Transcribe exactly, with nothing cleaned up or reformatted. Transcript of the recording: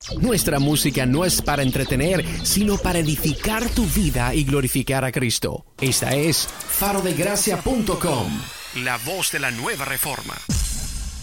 Nuestra música no es para entretener, sino para edificar tu vida y glorificar a Cristo. Esta es faro de gracia punto com, la voz de la nueva reforma.